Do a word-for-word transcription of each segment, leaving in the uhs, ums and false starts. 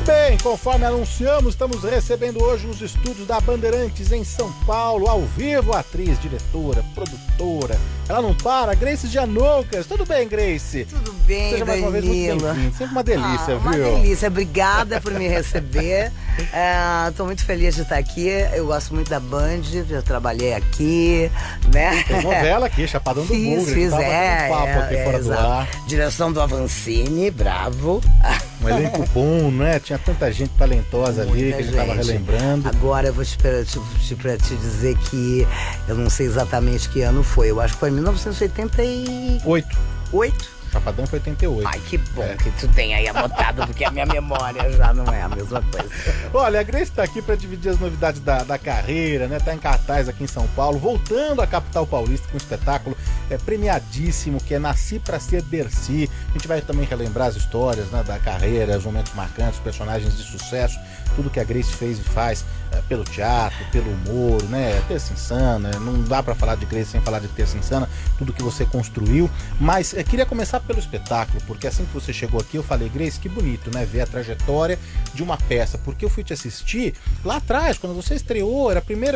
bem, conforme anunciamos, estamos recebendo hoje nos estúdios da Bandeirantes em São Paulo, ao vivo, a atriz, diretora, produtora. Ela não para, Grace Janoucas. Tudo bem, Grace? Tudo bem, Seja mais uma vez muito bem-vinda. Sempre uma delícia, ah, uma viu? Uma delícia. Obrigada por me receber. Estou é, muito feliz de estar aqui. Eu gosto muito da Band, já trabalhei aqui, né? Tem novela aqui, Chapadão do Fiz, Bugre. fiz, Tava é, um papo é, aqui é, fora é, do ar. Direção do Avancini, bravo. Um elenco bom, né? Tinha tanta gente talentosa Muita ali que a gente tava relembrando. Agora eu vou te, te, te, pra te dizer que eu não sei exatamente que ano foi. Eu acho que foi em mil novecentos e oitenta e oito. Oito? Chapadão foi oitenta e oito. Ai, que bom é. que tu tem aí anotado, porque a minha memória já não é a mesma coisa. Olha, a Grace tá aqui para dividir as novidades da, da carreira, né? Tá em cartaz aqui em São Paulo, voltando à capital paulista com um espetáculo é, premiadíssimo, que é Nasci Pra Ser Dercy. A gente vai também relembrar as histórias, né, da carreira, os momentos marcantes, os personagens de sucesso, tudo que a Grace fez e faz é, pelo teatro, pelo humor, né? Terça Insana, não dá para falar de Grace sem falar de Terça Insana, tudo que você construiu. Mas é, queria começar pelo espetáculo, porque assim que você chegou aqui eu falei, Grace, que bonito, né, ver a trajetória de uma peça, porque eu fui te assistir lá atrás, quando você estreou, era a primeira,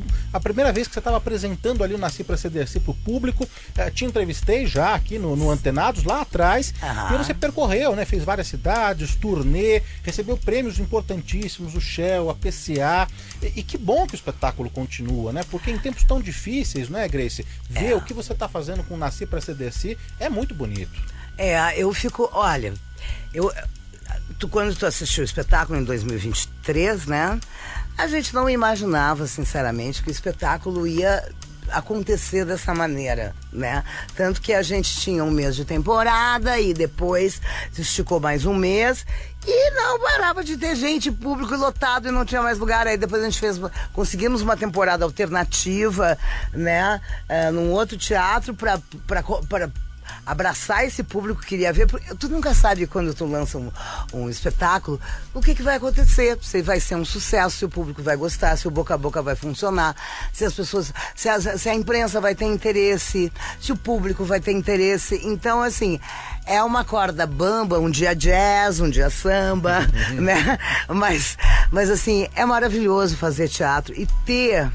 a primeira vez que você estava apresentando ali o Nasci Pra Ser Dercy pro público, é, te entrevistei já aqui no, no Antenados, lá atrás, uhum. E você percorreu, né, fez várias cidades, turnê, recebeu prêmios importantíssimos, o Shell, a P C A, e, e que bom que o espetáculo continua, né, porque em tempos tão difíceis, né, Grace, ver é. o que você está fazendo com o Nasci Pra Ser Dercy é muito bonito. É, eu fico, olha, eu, tu, quando tu assistiu o espetáculo em dois mil e vinte e três, né, a gente não imaginava, sinceramente, que o espetáculo ia acontecer dessa maneira, né, tanto que a gente tinha um mês de temporada e depois esticou mais um mês e não parava de ter gente, público lotado e não tinha mais lugar. Aí depois a gente fez, conseguimos uma temporada alternativa, né, uh, num outro teatro para para abraçar esse público que queria ver, porque tu nunca sabe quando tu lança um, um espetáculo o que, que vai acontecer, se vai ser um sucesso, se o público vai gostar, se o boca a boca vai funcionar, se as pessoas, se a, se a imprensa vai ter interesse, se o público vai ter interesse. Então, assim, é uma corda bamba, um dia jazz, um dia samba, uhum. né? Mas, mas, assim, é maravilhoso fazer teatro e ter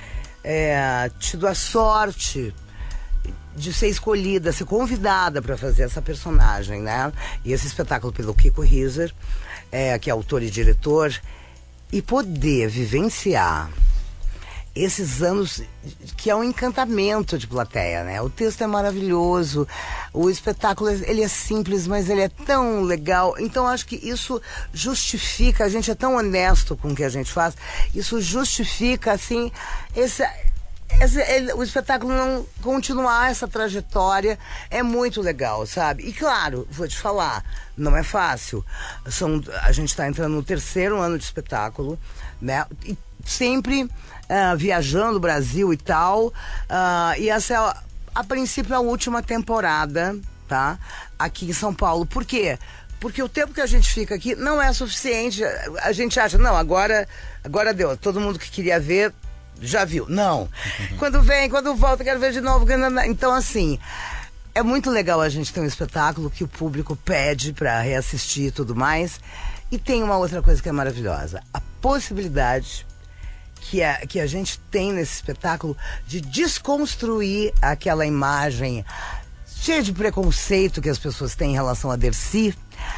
é, tido a sorte de ser escolhida, ser convidada para fazer essa personagem, né? E esse espetáculo pelo Kiko Rieser, é, que é autor e diretor, e poder vivenciar esses anos que é um encantamento de plateia, né? O texto é maravilhoso, o espetáculo ele é simples, mas ele é tão legal. Então acho que isso justifica, a gente é tão honesto com o que a gente faz, isso justifica, assim, esse... Esse, ele, o espetáculo não continuar essa trajetória é muito legal, sabe? E claro, vou te falar, não é fácil. São, a gente está entrando no terceiro ano de espetáculo, né? E sempre uh, viajando o Brasil e tal. Uh, e essa é, a, a princípio, a última temporada, tá? Aqui em São Paulo. Por quê? Porque o tempo que a gente fica aqui não é suficiente. A gente acha, não, agora, agora deu. Todo mundo que queria ver já viu. Não. Uhum. Quando vem, quando volta, quero ver de novo. Então, assim, é muito legal a gente ter um espetáculo que o público pede pra reassistir e tudo mais. E tem uma outra coisa que é maravilhosa. A possibilidade que a, que a gente tem nesse espetáculo de desconstruir aquela imagem cheia de preconceito que as pessoas têm em relação a Dercy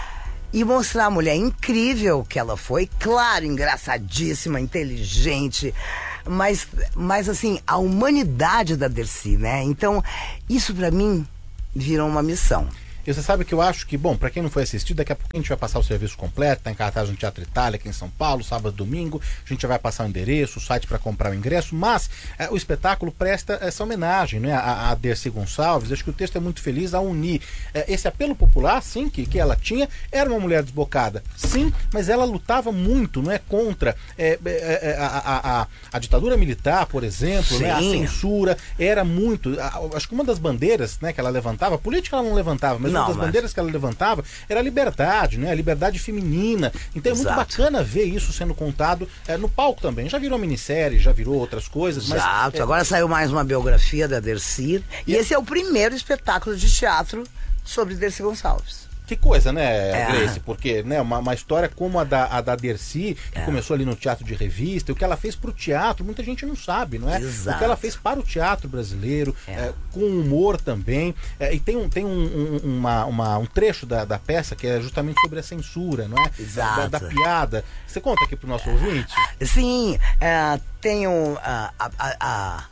e mostrar a mulher incrível que ela foi. Claro, engraçadíssima, inteligente, mas, mas assim, a humanidade da Dercy, né? Então, isso pra mim virou uma missão. E você sabe que eu acho que, bom, pra quem não foi assistir, daqui a pouco a gente vai passar o serviço completo, tá em cartaz no Teatro Itália, aqui em São Paulo, sábado, domingo, a gente já vai passar o endereço, o site para comprar o ingresso, mas é, o espetáculo presta essa homenagem, né, a, a Dercy Gonçalves. Acho que o texto é muito feliz a unir é, esse apelo popular, sim, que, que ela tinha. Era uma mulher desbocada, sim, mas ela lutava muito, não é, contra é, é, a, a, a, a ditadura militar, por exemplo, né, a censura, era muito, a, acho que uma das bandeiras, né, que ela levantava, política ela não levantava, mas Não, uma das mas... bandeiras que ela levantava era a liberdade, né? A liberdade feminina. Então Exato. É muito bacana ver isso sendo contado é, no palco também. Já virou minissérie, já virou outras coisas. Exato. Mas, é... Agora saiu mais uma biografia da Dercy. E, e esse é o primeiro espetáculo de teatro sobre Dercy Gonçalves. Que coisa, né, É. Grace? Porque, né, uma, uma história como a da, a da Dercy, que É. começou ali no teatro de revista, e o que ela fez pro teatro, muita gente não sabe, não é? Exato. O que ela fez para o teatro brasileiro, É. é, com humor também. É, e tem, um, tem um, um, uma, uma- um trecho da, da peça que é justamente sobre a censura, não é? Exato. Da, da piada. Você conta aqui pro nosso ouvinte? Sim, é, tem um, a, a, a, a,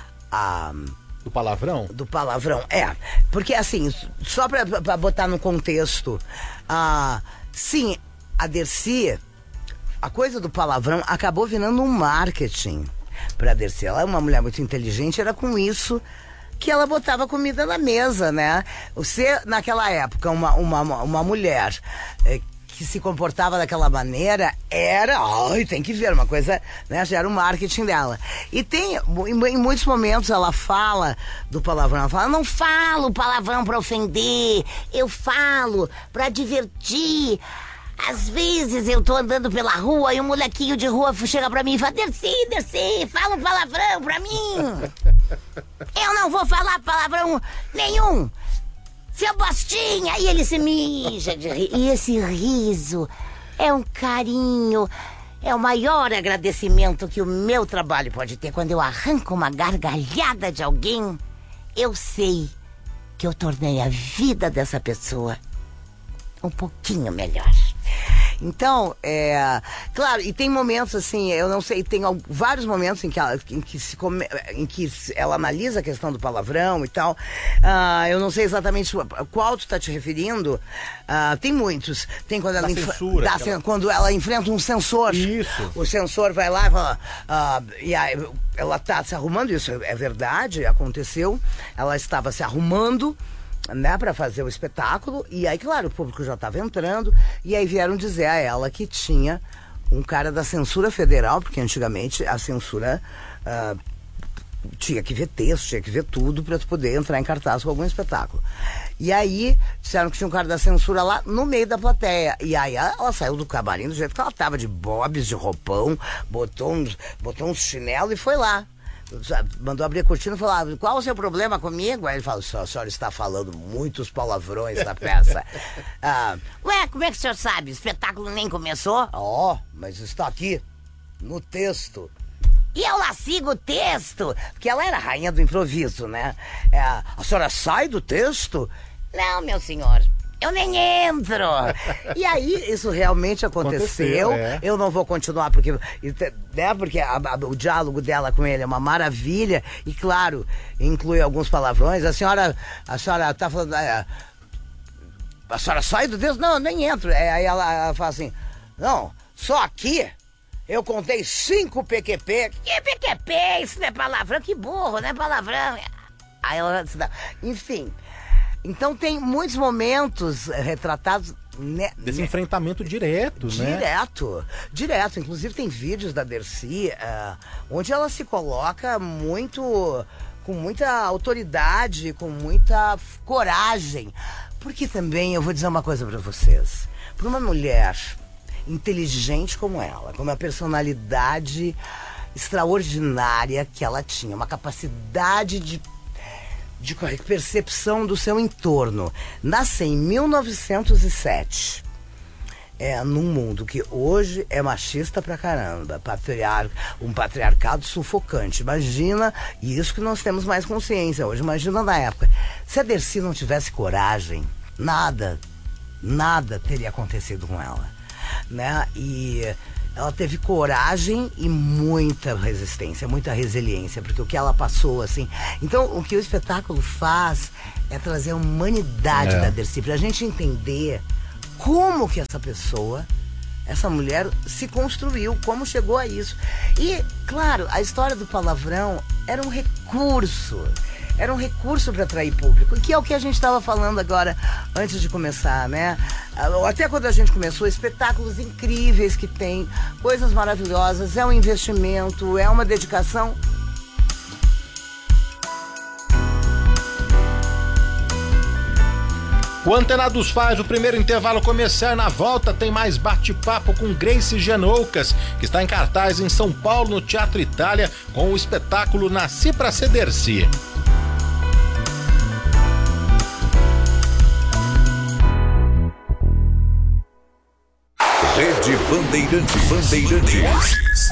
a Do palavrão? do palavrão. É, porque assim, só pra, pra botar no contexto, ah, sim, a Dercy, a coisa do palavrão acabou virando um marketing pra Dercy. Ela é uma mulher muito inteligente, era com isso que ela botava comida na mesa, né? Você, naquela época, uma, uma, uma mulher eh, que se comportava daquela maneira, era, ai, tem que ver, uma coisa, né, já era o marketing dela. E tem, em, em muitos momentos ela fala do palavrão, ela fala, não falo palavrão pra ofender, eu falo pra divertir. Às vezes eu tô andando pela rua e um molequinho de rua chega pra mim e fala, Dercy, Dercy, fala um palavrão pra mim. Eu não vou falar palavrão nenhum. Seu Bostinha! E ele se mija de rir. E esse riso é um carinho, é o maior agradecimento que o meu trabalho pode ter. Quando eu arranco uma gargalhada de alguém, eu sei que eu tornei a vida dessa pessoa um pouquinho melhor. Então, é... Claro, e tem momentos assim, eu não sei, tem al- vários momentos em que ela, em que se come, em que ela analisa a questão do palavrão e tal. Ah, eu não sei exatamente a qual tu tá te referindo. Ah, tem muitos. Tem quando ela, Da enf- censura, da aquela- cen- quando ela enfrenta um censor. Isso. O censor vai lá e fala. ah, e aí, ela tá se arrumando, isso é verdade, aconteceu. Ela estava se arrumando, né, para fazer o espetáculo, e aí, claro, o público já estava entrando, e aí vieram dizer a ela que tinha um cara da censura federal, porque antigamente a censura ah, tinha que ver texto, tinha que ver tudo para tu poder entrar em cartaz com algum espetáculo. E aí disseram que tinha um cara da censura lá no meio da plateia, e aí ela saiu do camarim do jeito que ela tava, de bobs, de roupão, botou uns, botou uns chinelos e foi lá. Mandou abrir a cortina e falou, ah, qual o seu problema comigo? Aí ele falou, a senhora está falando muitos palavrões na peça. ah, Ué, como é que o senhor sabe? O espetáculo nem começou? Ó, oh, mas está aqui, no texto. E eu lá sigo o texto, porque ela era a rainha do improviso, né? É, a senhora sai do texto? Não, meu senhor. Eu nem entro. E aí, isso realmente aconteceu. Aconteceu, é. Eu não vou continuar, porque, né, porque a- a- o diálogo dela com ele é uma maravilha. E, claro, inclui alguns palavrões. A senhora, a senhora tá falando... é, a senhora sai do Deus? Não, eu nem entro. É, aí ela, ela fala assim, não, só aqui eu contei cinco P Q P. Que P Q P? Isso não é palavrão? Que burro, não é palavrão. Aí ela... Enfim... Então tem muitos momentos eh, retratados né, Desse né, enfrentamento direto, né? direto, direto. Inclusive tem vídeos da Dercy eh, onde ela se coloca muito, com muita autoridade, com muita f- coragem. Porque também eu vou dizer uma coisa pra vocês. Para uma mulher inteligente como ela, com uma personalidade extraordinária que ela tinha, uma capacidade de de percepção do seu entorno. Nasceu em mil novecentos e sete. É, num mundo que hoje é machista pra caramba, patriar, um patriarcado sufocante. Imagina, e isso que nós temos mais consciência hoje, imagina na época. Se a Dercy não tivesse coragem, nada, nada teria acontecido com ela, né? E ela teve coragem e muita resistência, muita resiliência, porque o que ela passou, assim... Então, o que o espetáculo faz é trazer a humanidade É. da Dercy, pra gente entender como que essa pessoa, essa mulher, se construiu, como chegou a isso. E, claro, a história do palavrão era um recurso, era um recurso para atrair público, que é o que a gente estava falando agora, antes de começar, né? Até quando a gente começou, espetáculos incríveis que tem, coisas maravilhosas, é um investimento, é uma dedicação. O Antenados faz o primeiro intervalo começar. Na volta tem mais bate-papo com Grace Genoucas, que está em cartaz em São Paulo, no Teatro Itália, com o espetáculo Nasci pra Ser Dercy. Rede Bandeirantes. Bandeirantes.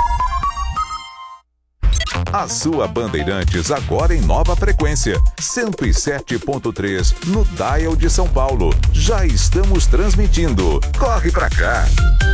A sua Bandeirantes agora em nova frequência, cento e sete ponto três no Dial de São Paulo. Já estamos transmitindo. Corre pra cá.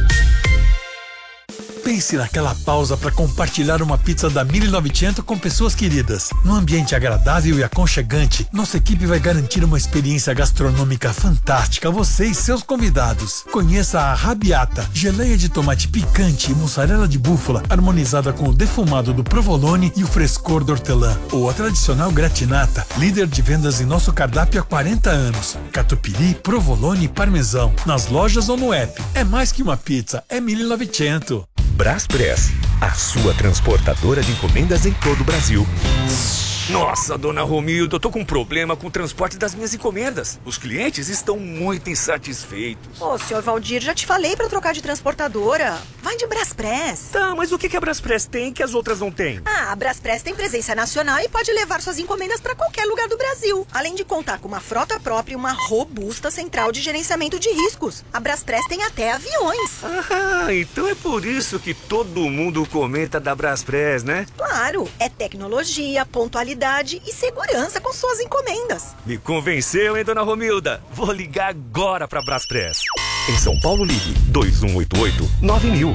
Pense naquela pausa para compartilhar uma pizza da mil e novecentos com pessoas queridas. Num ambiente agradável e aconchegante, nossa equipe vai garantir uma experiência gastronômica fantástica a você e seus convidados. Conheça a Rabiata, geleia de tomate picante e mussarela de búfala, harmonizada com o defumado do provolone e o frescor do hortelã. Ou a tradicional gratinata, líder de vendas em nosso cardápio há quarenta anos. Catupiry, provolone e parmesão. Nas lojas ou no app. É mais que uma pizza, é mil e novecentos. Braspress, a sua transportadora de encomendas em todo o Brasil. Nossa, dona Romilda, eu tô com um problema com o transporte das minhas encomendas. Os clientes estão muito insatisfeitos. Ô, senhor Valdir, já te falei pra trocar de transportadora. Vai de Braspress. Tá, mas o que que a Braspress tem que as outras não têm? Ah, a Braspress tem presença nacional e pode levar suas encomendas pra qualquer lugar do Brasil. Além de contar com uma frota própria e uma robusta central de gerenciamento de riscos. A Braspress tem até aviões. Ah, então é por isso que todo mundo comenta da Braspress, né? Claro, é tecnologia, pontualidade e segurança com suas encomendas. Me convenceu, hein, dona Romilda? Vou ligar agora pra Braspress. Em São Paulo, ligue dois um oito oito nove mil.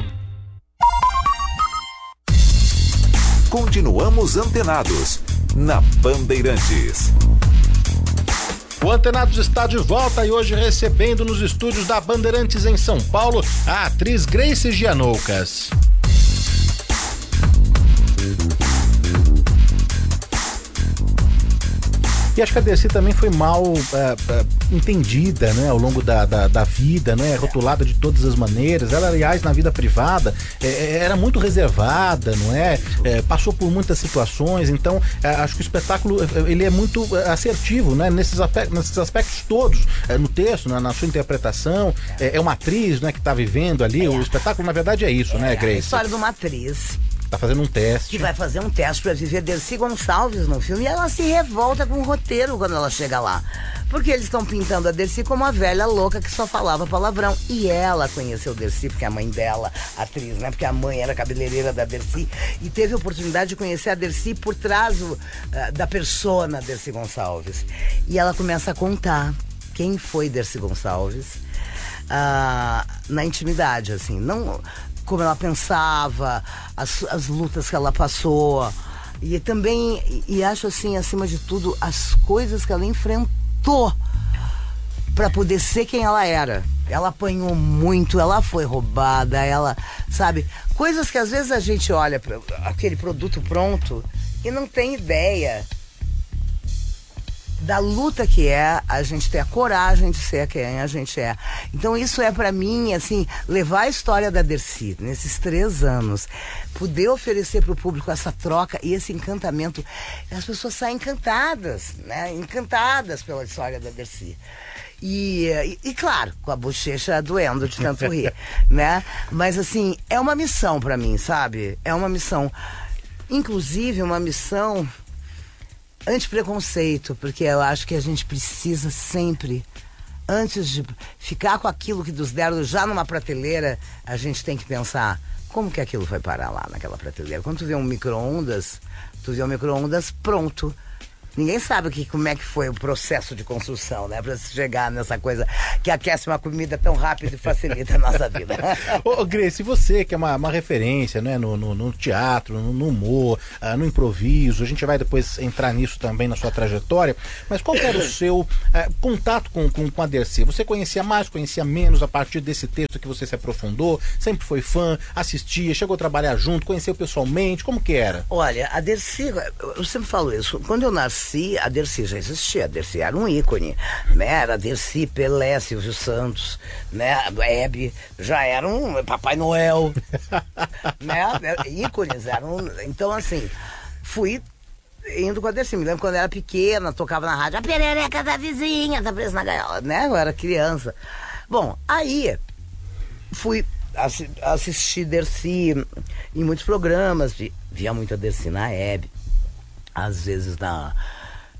Continuamos antenados na Bandeirantes. O Antenados está de volta e hoje recebendo nos estúdios da Bandeirantes em São Paulo a atriz Grace Gianoucas. E acho que a Dercy também foi mal é, é, entendida, né, ao longo da, da, da vida, né, rotulada de todas as maneiras. Ela, aliás, na vida privada, é, era muito reservada, não é? é? Passou por muitas situações, então é, acho que o espetáculo ele é muito assertivo, né, nesses aspectos, nesses aspectos todos, é, no texto, na, na sua interpretação. É, é uma atriz, né, que está vivendo ali. É. O espetáculo, na verdade, é isso, é, né, Grace? É a história de uma atriz. Tá fazendo um teste. Que vai fazer um teste pra viver Dercy Gonçalves no filme. E ela se revolta com o roteiro quando ela chega lá. Porque eles estão pintando a Dercy como a velha louca que só falava palavrão. E ela conheceu Dercy, porque a mãe dela, atriz, né? Porque a mãe era cabeleireira da Dercy. E teve a oportunidade de conhecer a Dercy por trás do, uh, da persona Dercy Gonçalves. E ela começa a contar quem foi Dercy Gonçalves uh, na intimidade, assim. Não... como ela pensava, as, as lutas que ela passou. E também, e acho assim, acima de tudo, as coisas que ela enfrentou para poder ser quem ela era. Ela apanhou muito, ela foi roubada, ela, sabe? Coisas que às vezes a gente olha para aquele produto pronto e não tem ideia da luta que é a gente ter a coragem de ser quem a gente é. Então isso é pra mim, assim, levar a história da Dercy nesses três anos, poder oferecer pro público essa troca e esse encantamento. As pessoas saem encantadas, né? Encantadas pela história da Dercy. E, e, e claro, com a bochecha doendo de tanto rir, né? Mas assim, é uma missão pra mim, sabe? É uma missão, inclusive uma missão anti-preconceito, porque eu acho que a gente precisa sempre, antes de ficar com aquilo que nos deram já numa prateleira, a gente tem que pensar como que aquilo foi parar lá naquela prateleira. Quando tu vê um micro-ondas, tu vê um micro-ondas pronto. Ninguém sabe que, como é que foi o processo de construção, né? Pra chegar nessa coisa que aquece uma comida tão rápido e facilita a nossa vida. Ô, Grace, você que é uma, uma referência, né? No, no, no teatro, no, no humor, uh, no improviso, a gente vai depois entrar nisso também na sua trajetória, mas qual que era o seu uh, contato com, com, com a Dercy? Você conhecia mais, conhecia menos a partir desse texto que você se aprofundou? Sempre foi fã, assistia, chegou a trabalhar junto, conheceu pessoalmente? Como que era? Olha, a Dercy, eu sempre falo isso, quando eu nasci, a Dercy já existia, a Dercy era um ícone, né? Era a Dercy, Pelé, Silvio Santos, né? Hebe, já era um Papai Noel, né? Ícones eram, então assim, fui indo com a Dercy. Me lembro quando eu era pequena, tocava na rádio, a perereca da vizinha, tá presa na gaiola, né? Eu era criança. Bom, aí fui assi- assistir Dercy em muitos programas, vi, via muito a Dercy na Hebe, às vezes na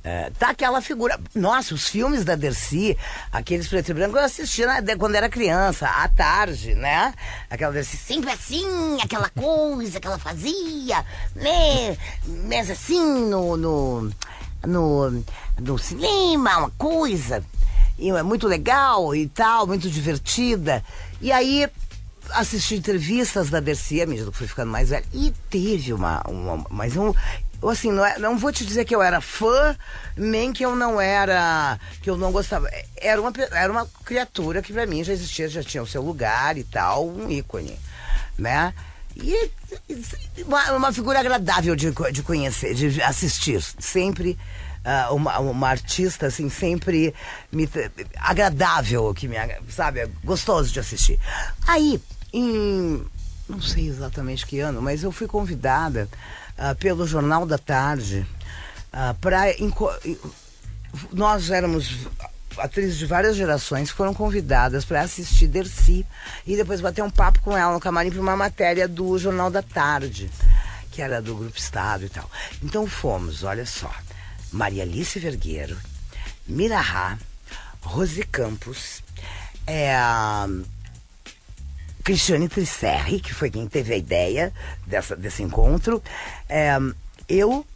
É, tá aquela figura. Nossa, os filmes da Dercy, aqueles preto e branco, eu assistia né, quando era criança, à tarde, né? Aquela Dercy sempre assim, aquela coisa que ela fazia, né? Mas assim, no, no, no, no cinema, uma coisa. E é muito legal e tal, muito divertida. E aí, assisti entrevistas da Dercy, à medida que fui ficando mais velha, e teve uma. uma mas um. Eu, assim, não, é, não vou te dizer que eu era fã, nem que eu não era, que eu não gostava. Era uma, era uma criatura que pra mim já existia, já tinha o seu lugar e tal, um ícone, né? E uma, uma figura agradável de, de conhecer, de assistir. Sempre uh, uma, uma artista, assim, sempre me, agradável, que me, sabe, gostoso de assistir. Aí, em, não sei exatamente que ano, mas eu fui convidada Uh, pelo Jornal da Tarde uh, para nós éramos atrizes de várias gerações que foram convidadas para assistir Dercy e depois bater um papo com ela no camarim para uma matéria do Jornal da Tarde, que era do Grupo Estado e tal. Então fomos, olha só, Maria Alice Vergueiro, Mira Rá, Rose Campos, é, Cristiane Trisserri, que foi quem teve a ideia dessa, desse encontro, é, eu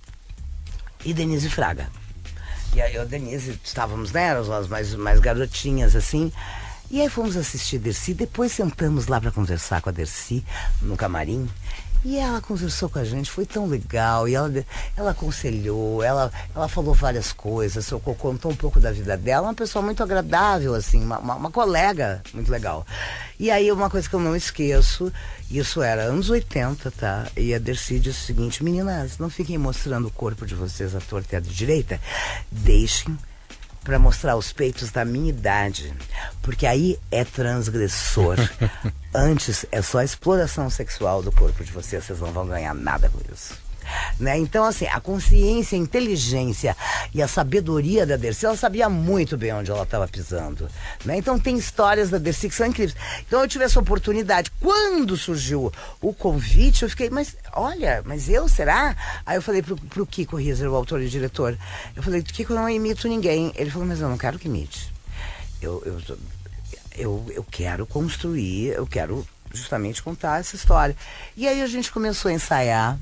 e Denise Fraga. E aí eu e a Denise estávamos, né, as mais, mais garotinhas, assim, e aí fomos assistir Dercy, depois sentamos lá para conversar com a Dercy, no camarim, e ela conversou com a gente, foi tão legal, e ela, ela aconselhou, ela, ela falou várias coisas, contou um pouco da vida dela, uma pessoa muito agradável, assim, uma, uma, uma colega muito legal. E aí uma coisa que eu não esqueço, isso era anos oitenta, tá? E a Dercy disse o seguinte: meninas, não fiquem mostrando o corpo de vocês à torta e à direita, deixem para mostrar os peitos da minha idade, porque aí é transgressor. Antes é só exploração sexual do corpo de vocês, vocês não vão ganhar nada com isso. Né? Então, assim, a consciência, a inteligência e a sabedoria da Dercy, ela sabia muito bem onde ela estava pisando, né? Então tem histórias da Dercy que são incríveis. Então eu tive essa oportunidade. Quando surgiu o convite, eu fiquei, mas olha, mas eu, será? Aí eu falei pro, pro Kiko Rieser, o autor e diretor, eu falei, Kiko, eu não imito ninguém. Ele falou, mas eu não quero que imite. Eu, eu, eu, eu quero construir, eu quero justamente contar essa história. E aí a gente começou a ensaiar.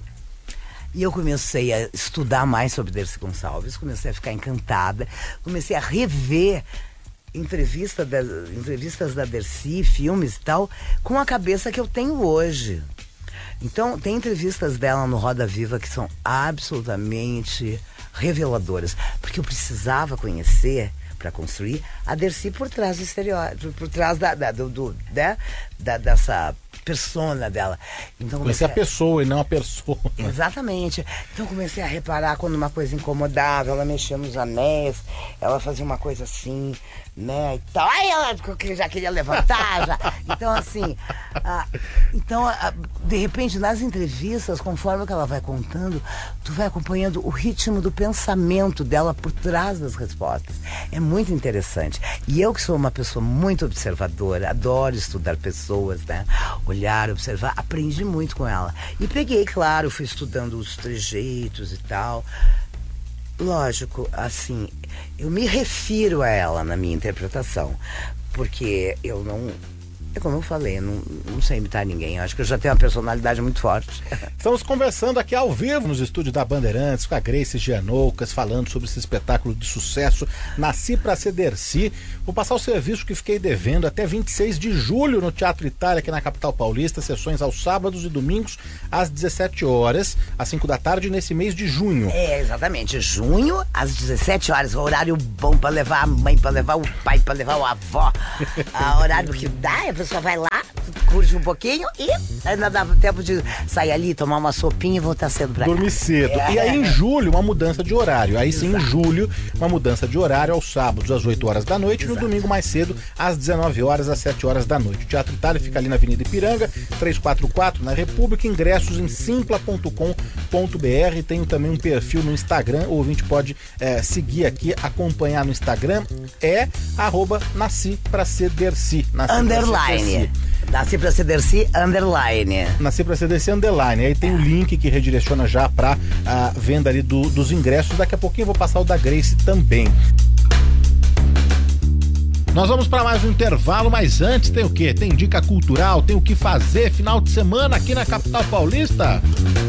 E eu comecei a estudar mais sobre Dercy Gonçalves, comecei a ficar encantada, comecei a rever entrevista da, entrevistas da Dercy, filmes e tal, com a cabeça que eu tenho hoje. Então, tem entrevistas dela no Roda Viva que são absolutamente reveladoras, porque eu precisava conhecer, para construir, a Dercy por trás do estereótipo, por trás da, da, do, do, né? da, dessa persona dela. Então, conhecer a pessoa e não a pessoa. Exatamente. Então comecei a reparar quando uma coisa incomodava, ela mexia nos anéis, ela fazia uma coisa assim, né, e tal. Aí ela já queria levantar, já. Então, assim, ah, então, ah, de repente, nas entrevistas, conforme que ela vai contando, tu vai acompanhando o ritmo do pensamento dela por trás das respostas. É muito interessante. E eu que sou uma pessoa muito observadora, adoro estudar pessoas, né, olhar, observar, aprendi muito com ela. E peguei, claro, fui estudando os trejeitos e tal. Lógico, assim, eu me refiro a ela na minha interpretação, porque eu não, é como eu falei, eu não, não sei imitar ninguém, eu acho que eu já tenho uma personalidade muito forte. Estamos conversando aqui ao vivo nos estúdios da Bandeirantes com a Grace Gianoucas, falando sobre esse espetáculo de sucesso, Nasci Pra Ser Dercy. Vou passar o serviço que fiquei devendo até vinte e seis de julho no Teatro Itália, aqui na capital paulista, sessões aos sábados e domingos às dezessete horas, às cinco da tarde, nesse mês de junho. É, exatamente, junho às dezessete horas, horário bom pra levar a mãe, pra levar o pai, pra levar o avó, a horário que dá, a pessoa vai lá, curte um pouquinho e ainda dá tempo de sair ali, tomar uma sopinha e voltar cedo pra cá. Dormir cedo. É. E aí em julho, uma mudança de horário. Aí sim, Exato. Em julho, uma mudança de horário aos sábados às oito horas da noite e no domingo mais cedo, às dezenove horas, às sete horas da noite. O Teatro Itália fica ali na Avenida Ipiranga, trezentos e quarenta e quatro, na República. Ingressos em simpla ponto com ponto br. Tem também um perfil no Instagram, o ouvinte pode é, seguir aqui, acompanhar no Instagram, é arroba Nasci Pra Ser Dercy. Underline. underline. Nasci pra ser Dercy, underline. Nasci pra ser Dercy, underline. Aí tem o link que redireciona já pra a venda ali do, dos ingressos. Daqui a pouquinho eu vou passar o da Grace também. Nós vamos para mais um intervalo, mas antes tem o quê? Tem dica cultural, tem o que fazer final de semana aqui na capital paulista.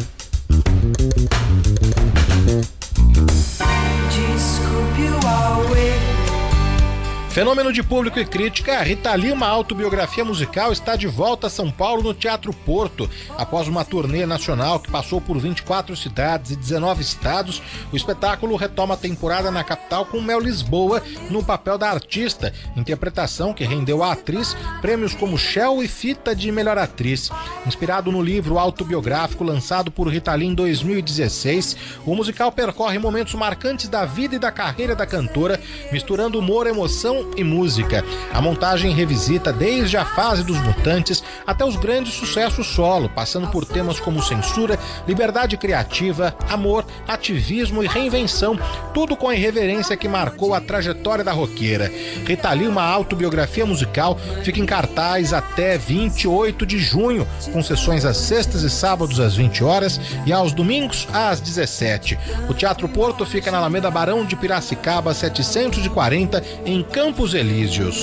Fenômeno de público e crítica, Rita Lee, uma autobiografia musical, está de volta a São Paulo no Teatro Porto. Após uma turnê nacional que passou por vinte e quatro cidades e dezenove estados, o espetáculo retoma a temporada na capital com Mel Lisboa no papel da artista, interpretação que rendeu à atriz prêmios como Shell e Fita de Melhor Atriz. Inspirado no livro autobiográfico lançado por Rita Lee em dois mil e dezesseis, o musical percorre momentos marcantes da vida e da carreira da cantora, misturando humor, emoção e música. A montagem revisita desde a fase dos Mutantes até os grandes sucessos solo, passando por temas como censura, liberdade criativa, amor, ativismo e reinvenção, tudo com a irreverência que marcou a trajetória da roqueira. Rita Lee, uma autobiografia musical, fica em cartaz até vinte e oito de junho, com sessões às sextas e sábados às vinte horas e aos domingos às dezessete. O Teatro Porto fica na Alameda Barão de Piracicaba setecentos e quarenta, em Campos Elíseos.